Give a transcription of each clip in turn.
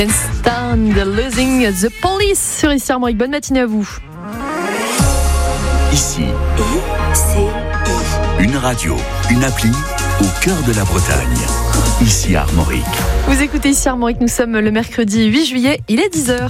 Stand Losing the Police sur Ici Armorique. Bonne matinée à vous. Ici, une radio, une appli au cœur de la Bretagne. Ici Armorique. Vous écoutez Ici Armorique, nous sommes le mercredi 8 juillet, il est 10h.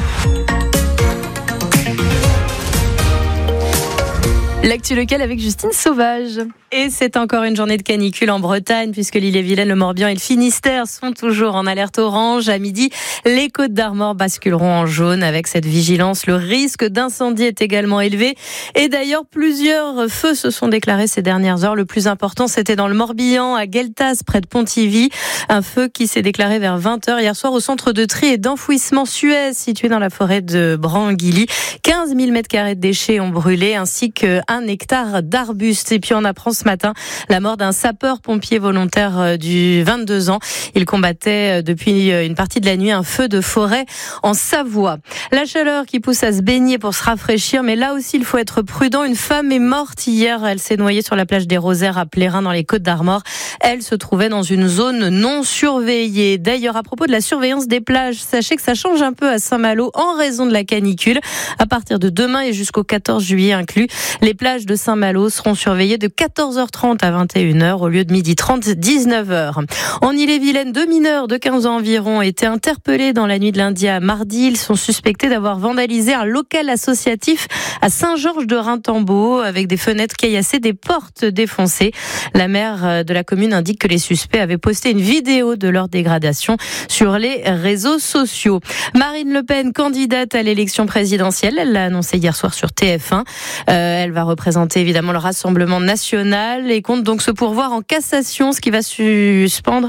L'actu locale avec Justine Sauvage. Et c'est encore une journée de canicule en Bretagne puisque l'Ille-et-Vilaine, le Morbihan et le Finistère sont toujours en alerte orange. À midi, les Côtes d'Armor basculeront en jaune avec cette vigilance. Le risque d'incendie est également élevé. Et d'ailleurs, plusieurs feux se sont déclarés ces dernières heures. Le plus important, c'était dans le Morbihan, à Gueltas, près de Pontivy. Un feu qui s'est déclaré vers 20h hier soir au centre de tri et d'enfouissement Suez, situé dans la forêt de Branguilly. 15 000 m² de déchets ont brûlé, ainsi qu'un hectare d'arbustes. Et puis on apprend ce matin la mort d'un sapeur-pompier volontaire du 22 ans. Il combattait depuis une partie de la nuit un feu de forêt en Savoie. La chaleur qui pousse à se baigner pour se rafraîchir, mais là aussi il faut être prudent. Une femme est morte hier, elle s'est noyée sur la plage des Rosaires à Plérin dans les Côtes d'Armor. Elle se trouvait dans une zone non surveillée. D'ailleurs, à propos de la surveillance des plages, sachez que ça change un peu à Saint-Malo en raison de la canicule. À partir de demain et jusqu'au 14 juillet inclus, les plages de Saint-Malo seront surveillées de 14h30 à 21h au lieu de 12h30, 19h. En Ille-et-Vilaine, 2 mineurs de 15 ans environ ont été interpellés dans la nuit de lundi à mardi. Ils sont suspectés d'avoir vandalisé un local associatif à Saint-Georges-de-Rintembeau avec des fenêtres caillassées, des portes défoncées. La maire de la commune indique que les suspects avaient posté une vidéo de leur dégradation sur les réseaux sociaux. Marine Le Pen, candidate à l'élection présidentielle, elle l'a annoncé hier soir sur TF1. Elle va représenter évidemment le Rassemblement national et compte donc se pourvoir en cassation, ce qui va suspendre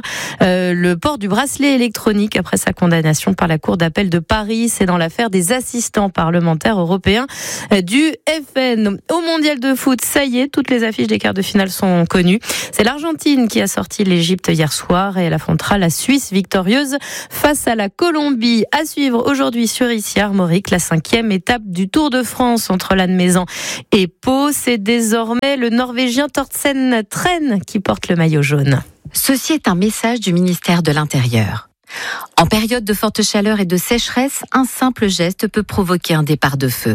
le port du bracelet électronique après sa condamnation par la Cour d'appel de Paris. C'est dans l'affaire des assistants parlementaires européens du FN. Au mondial de foot, ça y est, toutes les affiches des quarts de finale sont connues. C'est l'Argentine qui a sorti l'Égypte hier soir et elle affrontera la Suisse victorieuse face à la Colombie. À suivre aujourd'hui sur Ici Armorique, la 5e étape du Tour de France entre Lannemezan et Pau. C'est désormais le Norvégien Torsten Tren qui porte le maillot jaune. Ceci est un message du ministère de l'Intérieur. En période de forte chaleur et de sécheresse, un simple geste peut provoquer un départ de feu.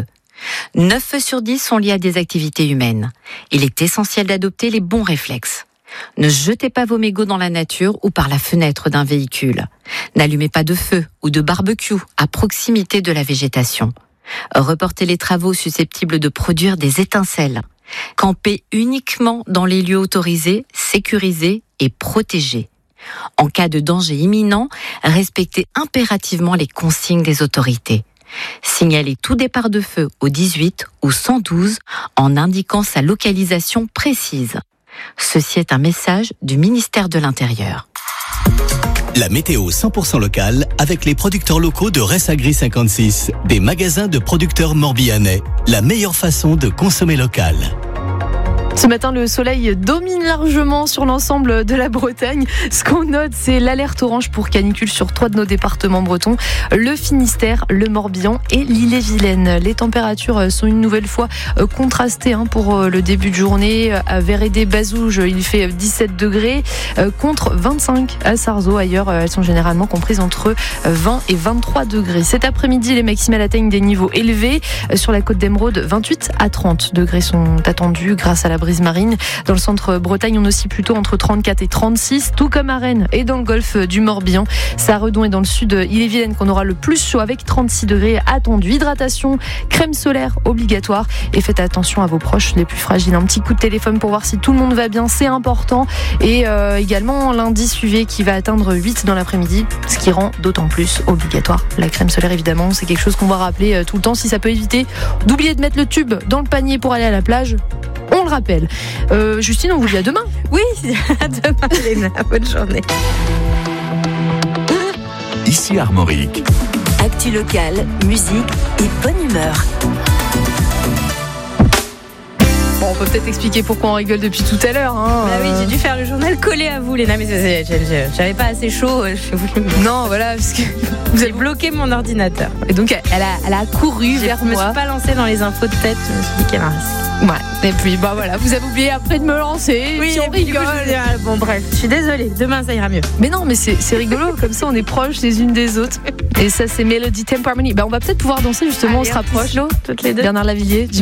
9 feux sur 10 sont liés à des activités humaines. Il est essentiel d'adopter les bons réflexes. Ne jetez pas vos mégots dans la nature ou par la fenêtre d'un véhicule. N'allumez pas de feu ou de barbecue à proximité de la végétation. Reportez les travaux susceptibles de produire des étincelles. Campez uniquement dans les lieux autorisés, sécurisés et protégés. En cas de danger imminent, respectez impérativement les consignes des autorités. Signalez tout départ de feu au 18 ou 112 en indiquant sa localisation précise. Ceci est un message du ministère de l'Intérieur. La météo 100% locale avec les producteurs locaux de Ressagri 56, des magasins de producteurs morbihanais. La meilleure façon de consommer local. Ce matin, le soleil domine largement sur l'ensemble de la Bretagne. Ce qu'on note, c'est l'alerte orange pour canicule sur 3 de nos départements bretons, le Finistère, le Morbihan et l'Ille-et-Vilaine. Les températures sont une nouvelle fois contrastées pour le début de journée. À Vérédé-Bazouges, il fait 17 degrés contre 25 à Sarzeau. Ailleurs, elles sont généralement comprises entre 20 et 23 degrés. Cet après-midi, les maximales atteignent des niveaux élevés. Sur la côte d'Émeraude, 28 à 30 degrés sont attendus grâce à la brise marine. Dans le centre Bretagne, on oscille plutôt entre 34 et 36, tout comme à Rennes et dans le golfe du Morbihan. C'est à Redon et dans le sud Ille-et-Vilaine qu'on aura le plus chaud avec 36 degrés attendus. Hydratation, crème solaire obligatoire et faites attention à vos proches les plus fragiles. Un petit coup de téléphone pour voir si tout le monde va bien, c'est important. Et également l'indice UV qui va atteindre 8 dans l'après-midi, ce qui rend d'autant plus obligatoire la crème solaire évidemment. C'est quelque chose qu'on va rappeler tout le temps si ça peut éviter d'oublier de mettre le tube dans le panier pour aller à la plage. On le rappelle. Justine, on vous dit à demain. Oui, à demain, Léna. Bonne journée. Ici Armorique. Actu locale, musique et bonne humeur. Bon, on peut peut-être expliquer pourquoi on rigole depuis tout à l'heure. Hein. Bah oui, j'ai dû faire le journal collé à vous, Léna, mais j'avais pas assez chaud. Non, voilà, parce que vous avez bloqué mon ordinateur. Et donc, elle a couru vers moi. Je me suis pas lancée dans les infos de tête, je me suis dit qu'elle a un risque. Ouais. Et puis, bah voilà, vous avez oublié après de me lancer. Oui, puis on rigole. Bon, bref, je suis désolée. Demain, ça ira mieux. Mais non, mais c'est rigolo. Comme ça, on est proches les unes des autres. Et ça, c'est Melody Tempo Harmony. Bah, on va peut-être pouvoir danser, justement. Allez, on se rapproche. Toutes les deux. Bernard Lavilliers.